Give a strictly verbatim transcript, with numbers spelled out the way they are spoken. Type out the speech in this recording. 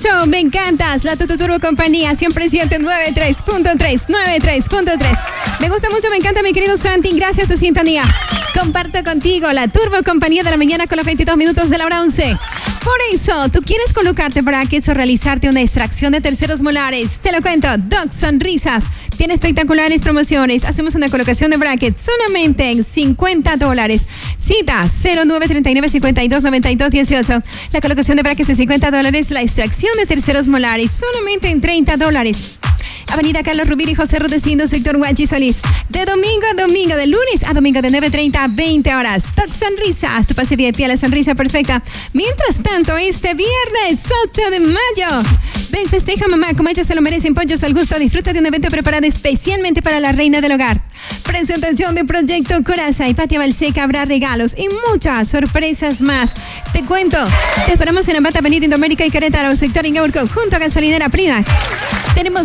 mucho, me encantas. La Tutu Turbo Compañía, siempre siente noventa y tres punto tres, noventa y tres punto tres. Me gusta mucho, me encanta, mi querido Santi. Gracias a tu sintonía. Comparto contigo la Turbo Compañía de la mañana con los veintidós minutos de la hora once. Por eso, ¿tú quieres colocarte brackets o realizarte una extracción de terceros molares? Te lo cuento, Doc Sonrisas tiene espectaculares promociones. Hacemos una colocación de brackets solamente en cincuenta dólares. Cita cero nueve treinta y nueve cincuenta y dos noventa y dos dieciocho. La colocación de brackets en cincuenta dólares. La extracción de terceros molares solamente en treinta dólares. Avenida Carlos Rubiri y José Rudecindo, sector Huachi Solís. De domingo a domingo, de lunes a domingo, de nueve treinta a veinte horas. Doc Sonrisas, tu pase V I P a la sonrisa perfecta. Mientras tanto, este viernes ocho de mayo, ven, festeja mamá, como ella se lo merece, en Pollos al Gusto. Disfruta de un evento preparado especialmente para la reina del hogar. Presentación de Proyecto Coraza y Patia Balseca. Habrá regalos y muchas sorpresas más. Te cuento, te esperamos en Ambata, Avenida Indoamérica y Querétaro, sector Ingaurco, junto a Gasolinera Primas. Tenemos